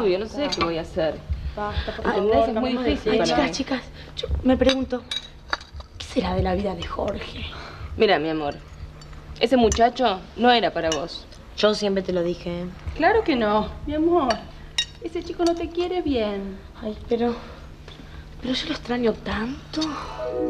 Yo no sé qué voy a hacer. Basta, por ¿Entendés? favor, Es muy cambiemos de difícil tema. para mí. Chicas, yo me pregunto, ¿qué será de la vida de Jorge? Mira, mi amor, ese muchacho no era para vos. Yo siempre te lo dije. Claro que no, mi amor. Ese chico no te quiere bien. Ay, pero yo lo extraño tanto.